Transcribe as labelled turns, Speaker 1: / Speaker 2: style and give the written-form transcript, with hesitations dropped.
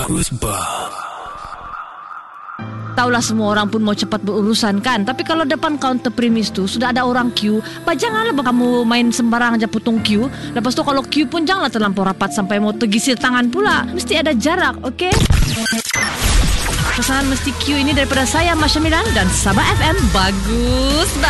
Speaker 1: Taulah semua orang pun mau cepat berurusan kan. Tapi kalau depan counter premis tu sudah ada orang queue, janganlah kamu main sembarang aja putung queue. Lepas tu kalau queue pun janganlah terlampau rapat sampai mau tergisir tangan pula. Mesti ada jarak, okey? Pesanan mesti queue ini daripada saya Masya Milan dan Sabah FM. Bagus.